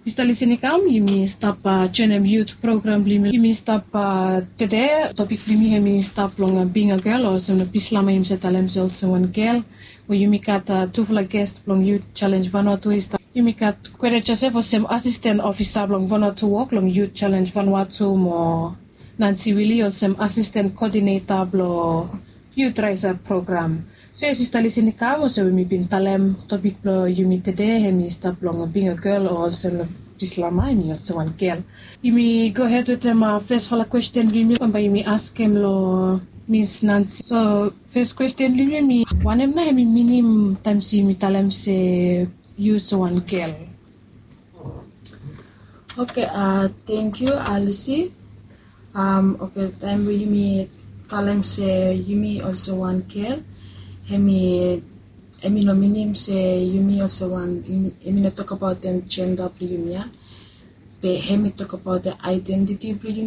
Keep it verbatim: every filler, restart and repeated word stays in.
Istali sini kam yumi stop uh, Chenem Youth Program blimi yumi stop uh, today topic blimi yumi stop long uh, being a girl or some pislama yumi setalem se also one girl we yumi kat uh, two flag guest long youth challenge Vanuatu is yumi kat kwere Joseph sem assistant officer long Vanuatu work long youth challenge Vanuatu mo Nancy Willie or some assistant coordinator blo youth riser program. So yes, istali sini kamo so yumi bin talem topic blo yumi today yumi stop long being a girl or also pislama yumi also one girl. Yumi go ahead with them uh, first for the question yumi kamba yumi ask him lo Miss Nancy. So first question yumi one em na yumi minim times yumi talem se use one girl. Okay, uh, thank you, Alice. Um, okay, time we yumi talem se yumi also one girl. Hemi, emi no minim se yumi also one. Emi no talk about them gender yumi ya. But hemi talk about the identity yumi.